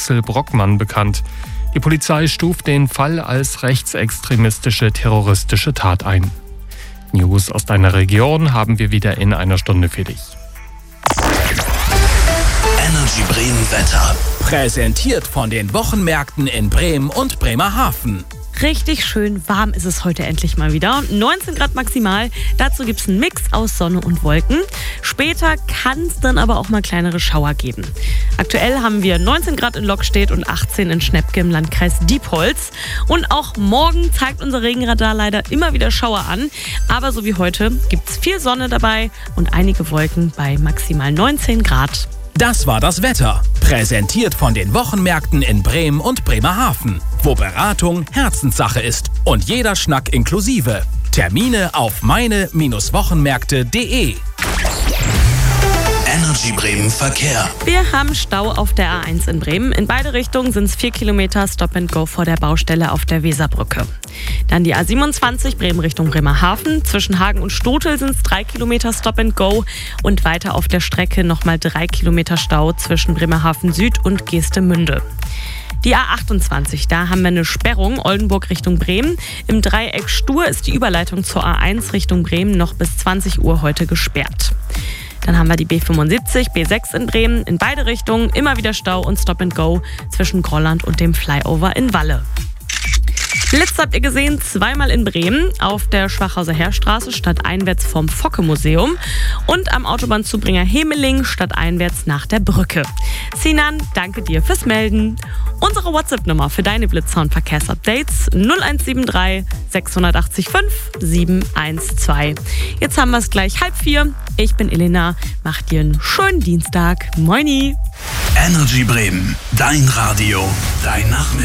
Axel Brockmann bekannt. Die Polizei stuft den Fall als rechtsextremistische, terroristische Tat ein. News aus deiner Region haben wir wieder in einer Stunde für dich. Energy Bremen Wetter. Präsentiert von den Wochenmärkten in Bremen und Bremerhaven. Richtig schön warm ist es heute endlich mal wieder. 19 Grad maximal. Dazu gibt es einen Mix aus Sonne und Wolken. Später kann es dann aber auch mal kleinere Schauer geben. Aktuell haben wir 19 Grad in Lockstedt und 18 in Schnepke im Landkreis Diepholz. Und auch morgen zeigt unser Regenradar leider immer wieder Schauer an. Aber so wie heute gibt es viel Sonne dabei und einige Wolken bei maximal 19 Grad. Das war das Wetter. Präsentiert von den Wochenmärkten in Bremen und Bremerhaven, wo Beratung Herzenssache ist und jeder Schnack inklusive. Termine auf meine-wochenmärkte.de. Energy Bremen Verkehr. Wir haben Stau auf der A1 in Bremen. In beide Richtungen sind es 4 Kilometer Stop and Go vor der Baustelle auf der Weserbrücke. Dann die A27 Bremen Richtung Bremerhaven. Zwischen Hagen und Stotel sind es 3 Kilometer Stop and Go und weiter auf der Strecke nochmal 3 Kilometer Stau zwischen Bremerhaven Süd und Geestemünde. Die A28, da haben wir eine Sperrung, Oldenburg Richtung Bremen. Im Dreieck Stur ist die Überleitung zur A1 Richtung Bremen noch bis 20 Uhr heute gesperrt. Dann haben wir die B75, B6 in Bremen, in beide Richtungen immer wieder Stau und Stop and Go zwischen Grolland und dem Flyover in Walle. Blitz habt ihr gesehen, zweimal in Bremen, auf der Schwachhauser Heerstraße stadteinwärts vom Focke-Museum und am Autobahnzubringer Hemeling stadteinwärts nach der Brücke. Sinan, danke dir fürs Melden. Unsere WhatsApp-Nummer für deine Blitz-Sound-Verkehrsupdates 0173 680 5 712. Jetzt haben wir es gleich 3:30. Ich bin Elena, mach dir einen schönen Dienstag. Moini! Energy Bremen, dein Radio, dein Nachmittag.